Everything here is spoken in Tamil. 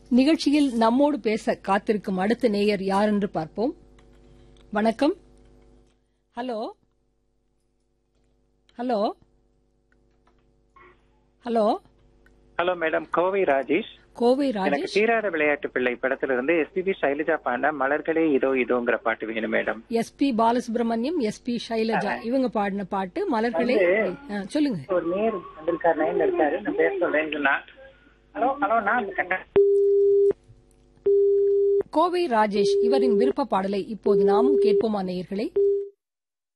நிகழ்ச்சியில் நம்மோடு பேச காத்திருக்கும் அடுத்த நேயர் யார் என்று பார்ப்போம். வணக்கம். Hello hello hello hello madam, Kovai Rajesh. Kovai எனக்கு ராஜேஷ். தீராத விளையாட்டு பிள்ளை படத்துல இருந்து எஸ்பிபி சைலஜா பாடின மலர்களே இதோ இதோங்கிற பாட்டு வேணும் madam. SP Balasubramaniam, SP Shailaja இவங்க பாடின பாட்டு மலர்களே. சொல்லுங்க. ஒரு நேர் வந்திருக்காரு, லைன்ல இருக்காரு, நான் பேச சொல்றேன்னு சொன்னா. ஹலோ ஹலோ, நான் கோவை ராஜேஷ் இவரின் விருப்ப பாடலை இப்போது நாமும் கேட்போமா நேயர்களே?